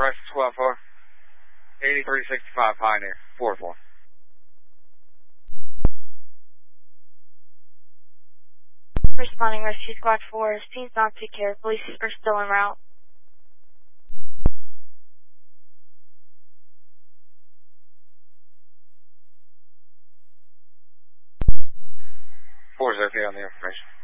Press 12-4. 8365 Pioneer. 4-4. Responding Rescue Squad 4. Seems not to care. Police are still en route. 4-0 on the information.